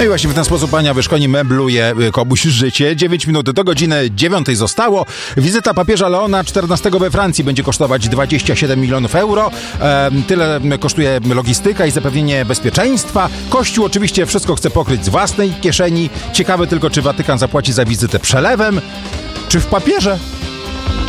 No i właśnie w ten sposób Ania Wyszkoni mebluje komuś życie. 9 minut do godziny 9 zostało. Wizyta papieża Leona XIV we Francji będzie kosztować 27 milionów euro. Tyle kosztuje logistyka i zapewnienie bezpieczeństwa. Kościół oczywiście wszystko chce pokryć z własnej kieszeni. Ciekawe tylko, czy Watykan zapłaci za wizytę przelewem, czy w papierze.